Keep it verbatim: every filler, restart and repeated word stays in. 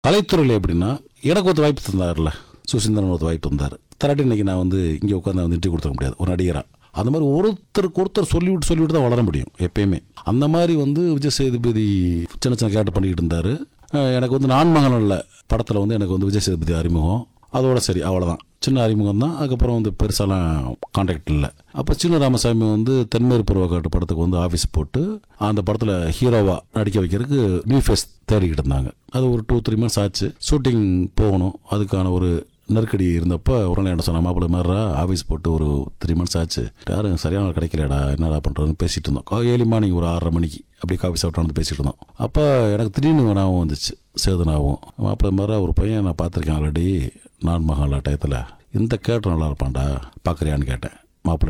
கலைத்துறையில் எப்படின்னா எனக்கு ஒருத்த வாய்ப்பு தந்தார்ல, சுசீந்திரன் ஒருத்த வாய்ப்பு தந்தார். தராட்டி இன்னைக்கு நான் வந்து இங்கே உட்காந்து வந்து இன்டர்வியூ கொடுத்துட முடியாது ஒரு நடிகராக. அந்த மாதிரி ஒருத்தருக்கு ஒருத்தர் சொல்லிவிட்டு சொல்லிவிட்டு தான் வளர முடியும் எப்பயுமே. அந்த மாதிரி வந்து விஜய் சேதுபதி சின்ன சின்ன கேரக்டர் பண்ணிக்கிட்டு இருந்தார். எனக்கு வந்து நான்மகனில் படத்தில் வந்து எனக்கு வந்து விஜய் சேதுபதி அறிமுகம், அதோட சரி அவ்வளோதான், சின்ன அறிமுகம் தான். அதுக்கப்புறம் வந்து பெருசாலாம் கான்டாக்ட் இல்லை. அப்போ சின்ன ராமசாமி வந்து தென்மேற்கு பருவக்காட்டு படத்துக்கு வந்து ஆஃபீஸ் போட்டு அந்த படத்தில் ஹீரோவாக நடிக்க வைக்கிறதுக்கு நியூ ஃபேஸ் தேடிக்கிட்டு இருந்தாங்க. அது ஒரு டூ த்ரீ மந்த்ஸ் ஆச்சு. ஷூட்டிங் போகணும், அதுக்கான ஒரு நெருக்கடி இருந்தப்போ உடனே என்ன சொன்ன, மாப்பிள்ளை மாதிரிடா ஆஃபீஸ் போட்டு ஒரு த்ரீ மந்த்ஸ் ஆச்சு, யாரும் சரியான கிடைக்கலடா, என்னடா பண்ணுறதுன்னு பேசிகிட்டு இருந்தோம். ஏழு மார்னிங் ஒரு ஆறரை மணிக்கு அப்படியே காஃபி சாப்பிட்டு பேசிகிட்டு இருந்தோம். அப்போ எனக்கு திடீர்னு ஞாபகம் வந்துச்சு, சேதுனாவும் மாப்பிள்ளை மாதிரி ஒரு பையன் நான் பார்த்துருக்கேன் ஆல்ரெடி நான் மகாலா டயத்தில், இந்த கேரக்டர் நல்லா இருப்பான்டா பார்க்குறியான்னு கேட்டேன்.